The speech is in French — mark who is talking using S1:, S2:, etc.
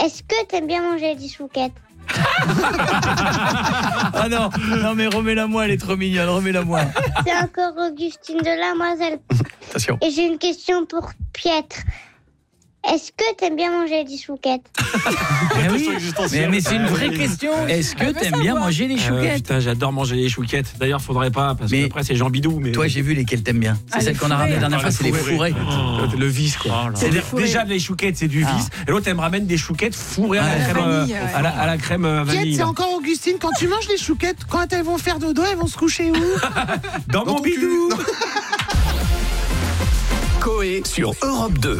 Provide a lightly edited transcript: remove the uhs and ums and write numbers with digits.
S1: Est-ce que t'aimes bien manger des chouquettes?
S2: Ah non, mais remets-la-moi, elle est trop mignonne, remets-la-moi.
S1: C'est encore Augustine de Lamoiselle.
S2: Attention.
S1: Et j'ai une question pour Pietre. Est-ce que t'aimes bien manger des chouquettes?
S2: Oui, mais c'est une vraie question. Est-ce que t'aimes bien manger les chouquettes?
S3: Putain, j'adore manger les chouquettes. D'ailleurs, faudrait pas, parce que après c'est Jean Bidou. Mais...
S2: Toi, j'ai vu lesquelles t'aimes bien. C'est celle qu'on a ramenée la dernière fois, c'est les fourrés.
S3: Le vice, quoi. Déjà, les chouquettes, c'est du vice. Et l'autre, elle me ramène des chouquettes fourrées à la crème vanille.
S4: C'est encore Augustine, quand tu manges les chouquettes, quand elles vont faire dodo, elles vont se coucher où?
S3: Dans mon bidou.
S5: Coé sur Europe 2.